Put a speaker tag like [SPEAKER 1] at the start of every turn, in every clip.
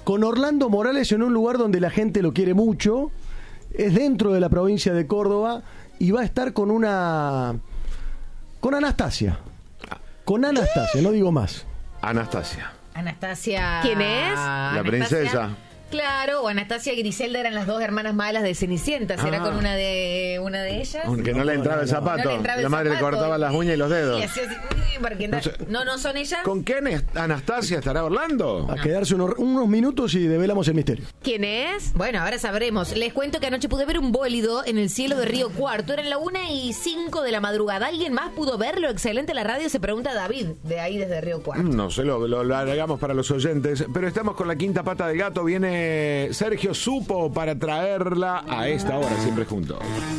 [SPEAKER 1] con Orlando Morales en un lugar donde la gente lo quiere mucho, es dentro de la provincia de Córdoba y va a estar con Anastasia. Con Anastasia, no digo más.
[SPEAKER 2] Anastasia.
[SPEAKER 3] ¿Quién es?
[SPEAKER 2] La princesa.
[SPEAKER 3] Claro, o Anastasia y Griselda eran las dos hermanas malas de Cenicienta. ¿Será con una de ellas?
[SPEAKER 2] Aunque no le entraba el zapato.
[SPEAKER 3] No le entraba el
[SPEAKER 2] la madre
[SPEAKER 3] zapato
[SPEAKER 2] le cortaba las uñas y los dedos.
[SPEAKER 3] Y hacía así, porque no son ellas.
[SPEAKER 2] ¿Con qué Anastasia estará Orlando?
[SPEAKER 1] A quedarse unos minutos y develamos el misterio.
[SPEAKER 3] ¿Quién es? Bueno, ahora sabremos. Les cuento que anoche pude ver un bólido en el cielo de Río Cuarto. Eran las 1:05 de la madrugada. ¿Alguien más pudo verlo? Excelente la radio, se pregunta David, de ahí desde Río Cuarto.
[SPEAKER 2] No sé, lo alargamos para los oyentes. Pero estamos con la quinta pata del gato. Viene Sergio Supo para traerla a esta hora, siempre juntos.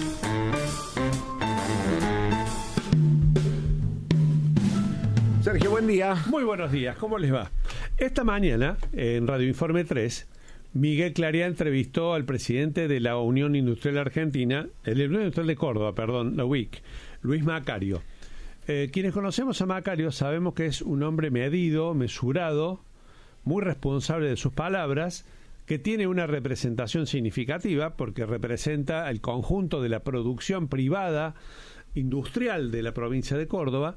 [SPEAKER 2] Sergio, buen día.
[SPEAKER 4] Muy buenos días, ¿cómo les va? Esta mañana, en Radio Informe 3, Miguel Clarea entrevistó al presidente de la Unión Industrial Argentina, la Unión Industrial de Córdoba, la UIC, Luis Macario. Quienes conocemos a Macario sabemos que es un hombre medido, mesurado, muy responsable de sus palabras, que tiene una representación significativa porque representa el conjunto de la producción privada industrial de la provincia de Córdoba.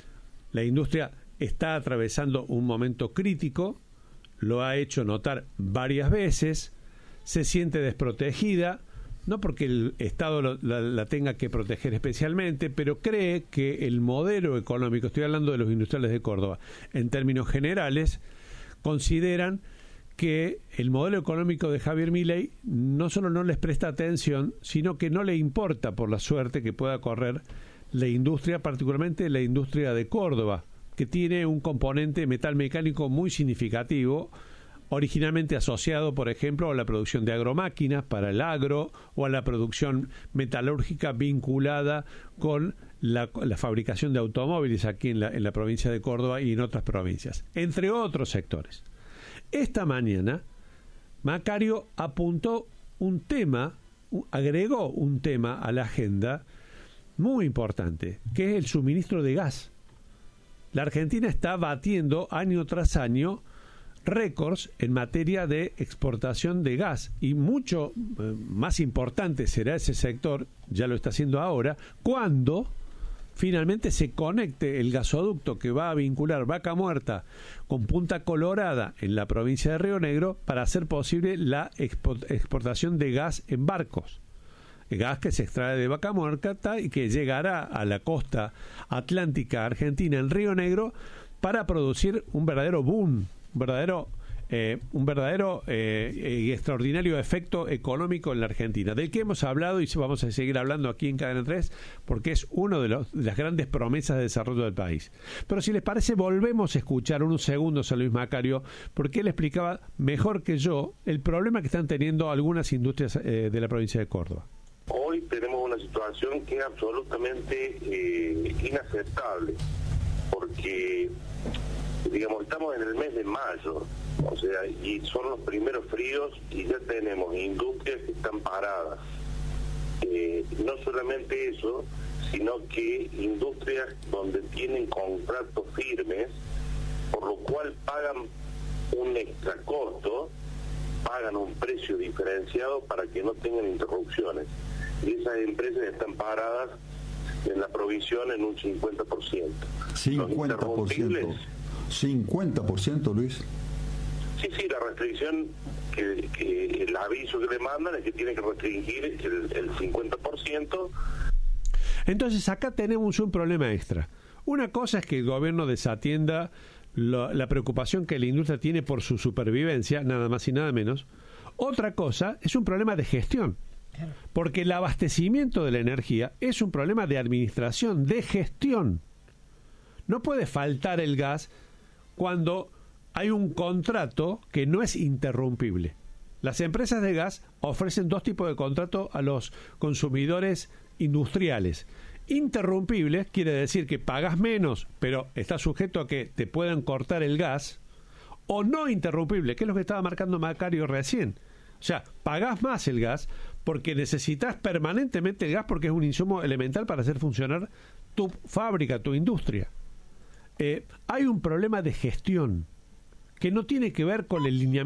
[SPEAKER 4] La industria está atravesando un momento crítico, lo ha hecho notar varias veces, se siente desprotegida, no porque el Estado la tenga que proteger especialmente, pero cree que el modelo económico, estoy hablando de los industriales de Córdoba, en términos generales, consideran que el modelo económico de Javier Milei no solo no les presta atención, sino que no le importa por la suerte que pueda correr la industria, particularmente la industria de Córdoba, que tiene un componente metalmecánico muy significativo, originalmente asociado, por ejemplo, a la producción de agromáquinas para el agro o a la producción metalúrgica vinculada con la fabricación de automóviles aquí en la provincia de Córdoba y en otras provincias, entre otros sectores. Esta mañana, Macario apuntó un tema, agregó un tema a la agenda muy importante, que es el suministro de gas. La Argentina está batiendo año tras año récords en materia de exportación de gas y mucho más importante será ese sector, ya lo está haciendo ahora, cuando finalmente se conecte el gasoducto que va a vincular Vaca Muerta con Punta Colorada en la provincia de Río Negro para hacer posible la exportación de gas en barcos. El gas que se extrae de Vaca Muerta y que llegará a la costa atlántica argentina en Río Negro para producir un verdadero boom, un verdadero y extraordinario efecto económico en la Argentina, del que hemos hablado y vamos a seguir hablando aquí en Cadena 3, porque es una de las grandes promesas de desarrollo del país. Pero si les parece, volvemos a escuchar unos segundos a Luis Macario, porque él explicaba mejor que yo el problema que están teniendo algunas industrias de la provincia de Córdoba.
[SPEAKER 5] Hoy tenemos una situación que es absolutamente inaceptable, porque digamos, estamos en el mes de mayo, o sea, y son los primeros fríos y ya tenemos industrias que están paradas. No solamente eso, sino que industrias donde tienen contratos firmes, por lo cual pagan un extra costo, pagan un precio diferenciado para que no tengan interrupciones. Y esas empresas están paradas en la provisión en un 50%.
[SPEAKER 6] 50%. 50%, Luis.
[SPEAKER 5] Sí, la restricción, que el aviso que le mandan es que tiene que restringir el 50%.
[SPEAKER 4] Entonces acá tenemos un problema extra. Una cosa es que el gobierno desatienda la preocupación que la industria tiene por su supervivencia, nada más y nada menos. Otra cosa es un problema de gestión. Porque el abastecimiento de la energía es un problema de administración, de gestión. No puede faltar el gas cuando hay un contrato que no es interrumpible. Las empresas de gas ofrecen dos tipos de contrato a los consumidores industriales. Interrumpibles quiere decir que pagas menos, pero está sujeto a que te puedan cortar el gas. O no interrumpible, que es lo que estaba marcando Macario recién. O sea, pagás más el gas porque necesitas permanentemente el gas porque es un insumo elemental para hacer funcionar tu fábrica, tu industria. Hay un problema de gestión que no tiene que ver con el lineamiento